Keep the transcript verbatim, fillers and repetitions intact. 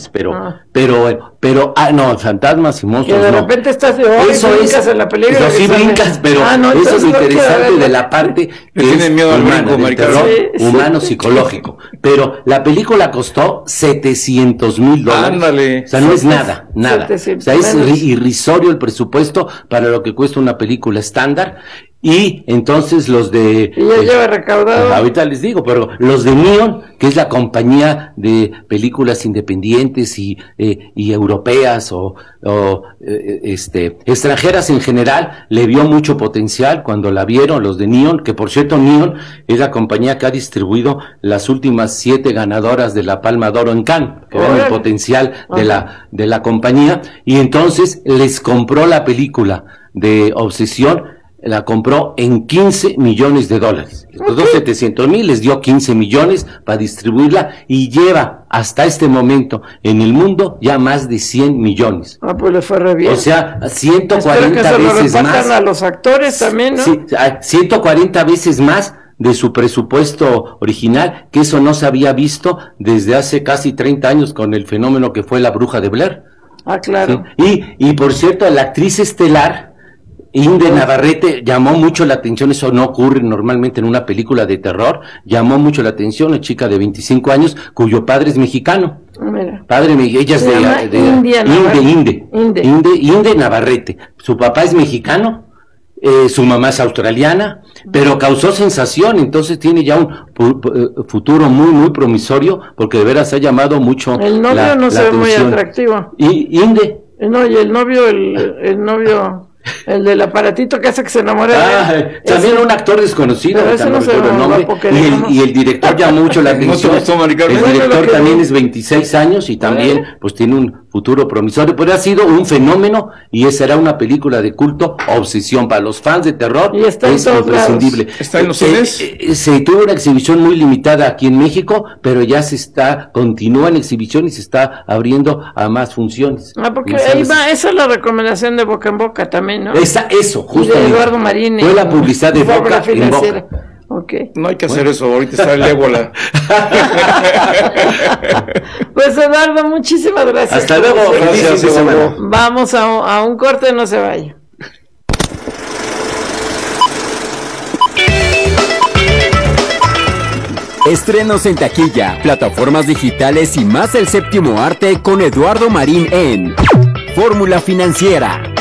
dólares, pero, Ah. pero, pero, ah, no, fantasmas y Que monstruos de no. repente estás de hoy, Eso brincas es, en la película. eso sí y sale- brincas, pero Ah, no, eso es entonces lo no quiero interesante verla. de la parte que Le es tienen miedo al humana, brinco, del Maricarmen. terror Sí, sí. humano psicológico. Pero la película costó setecientos mil dólares. Ándale. O sea, no es Sí, nada, nada. setecientos, O sea, es menos. irrisorio el presupuesto para lo que cuesta una película estándar. Y entonces los de... Y ya eh, lleva recaudado. ahorita les digo, pero los de Neon, que es la compañía de películas independientes y, eh, y europeas o, o eh, este, extranjeras en general, le vio mucho potencial cuando la vieron los de Neon, que por cierto Neon es la compañía que ha distribuido las últimas siete ganadoras de la Palma de Oro en Cannes, que ven el Órale. potencial de Ajá. la, de la compañía, y entonces les compró la película de Obsesión, la compró en quince millones de dólares. Les costó setecientos mil, les dio quince millones para distribuirla y lleva hasta este momento en el mundo ya más de cien millones. Ah, pues le fue re bien. O sea, ciento Espero que cuarenta se lo veces repartan más. a los actores también, ¿no? Sí, a ciento cuarenta veces más de su presupuesto original, que eso no se había visto desde hace casi treinta años con el fenómeno que fue La Bruja de Blair. Ah, claro. Sí. Y, y por cierto, la actriz estelar, Inde Navarrete, llamó mucho la atención. Eso no ocurre normalmente en una película de terror. Llamó mucho la atención, una chica de veinticinco años cuyo padre es mexicano. Mira. Padre, me- ella es Se de, llama de- India Inde, Navarrete. Inde, Inde. Inde, Inde Navarrete. Su papá es mexicano, eh, su mamá es australiana, pero causó sensación, entonces tiene ya un pu- pu- eh, futuro muy, muy promisorio, porque de veras ha llamado mucho El novio la, no la se ve muy atención. atractivo. Y Inde, Eh, No, y el novio, el, el novio, el del aparatito que hace que se enamore de ah, él. también Ese- un actor desconocido, Pero ahorita ese no no se recuerdo el ve nombre, guapo que y el, digamos. y el director llama mucho la ¿No te atención. gustó, Mari El Carmen? Bueno, director lo que también vi. es veintiséis años y también ¿Eh? pues tiene un futuro promisorio, pero ha sido un fenómeno y esa será una película de culto, Obsesión, para los fans de terror. Y está en es todos imprescindible. lados. ¿Está en los Eh, cines? eh, eh, se tuvo una exhibición muy limitada aquí en México, pero ya se está, continúa en exhibición y se está abriendo a más funciones. Ah, porque Más ahí salas. va, esa es la recomendación de Boca en Boca también, ¿no? Esa, eso, Y de justamente. Eduardo Marín. Fue la publicidad de Fue Boca obra en financiera. Boca. Ok. No hay que hacer eso, ahorita está el ébola. Pues Eduardo, muchísimas gracias. Hasta luego, Como feliz Gracias, fin de semana. Eduardo. Vamos a, un- a un corte, no se vaya. Estrenos en taquilla, plataformas digitales y más del séptimo arte con Eduardo Marín en Fórmula Financiera.